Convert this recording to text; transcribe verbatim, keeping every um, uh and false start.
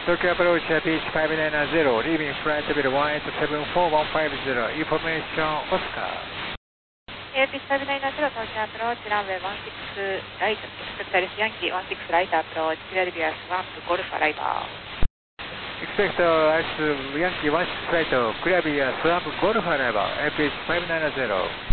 Tokyo approach beach five nine zero, leaving flight level one eight seven four one five zero, information Oscar. Beach five nine zero, Tokyo approach, runway one six right, expect Alice Yankee one six right approach, Philadelphia Swamp, Golf arrival. Expect Alice Yankee one six right, Philadelphia Swamp, Golf arrival, beach five nine zero.